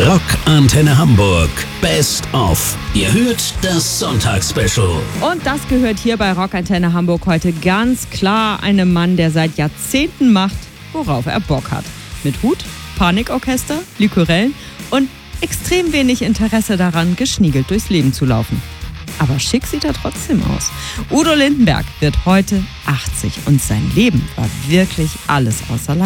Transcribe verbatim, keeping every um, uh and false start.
Rock Antenne Hamburg Best of. Ihr hört das Sonntagsspecial. Und das gehört hier bei Rock Antenne Hamburg heute ganz klar einem Mann, der seit Jahrzehnten macht, worauf er Bock hat. Mit Hut, Panikorchester, Likorellen und extrem wenig Interesse daran, geschniegelt durchs Leben zu laufen. Aber schick sieht er trotzdem aus. Udo Lindenberg wird heute achtzig und sein Leben war wirklich alles außer